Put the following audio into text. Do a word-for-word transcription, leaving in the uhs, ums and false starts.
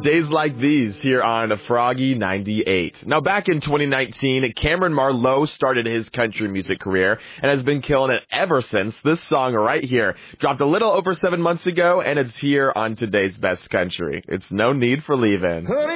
Days Like These here on Froggy ninety-eight. Now, back in twenty nineteen, Cameron Marlowe started his country music career and has been killing it ever since. This song right here dropped a little over seven months ago, and it's here on today's Best Country. It's No Need for Leaving.